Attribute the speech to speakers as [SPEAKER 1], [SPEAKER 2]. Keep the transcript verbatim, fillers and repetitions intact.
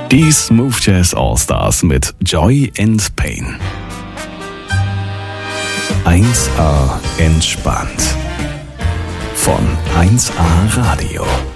[SPEAKER 1] Die Smooth Jazz All-Stars mit Joy and Pain. eins A entspannt. Von eins A Radio.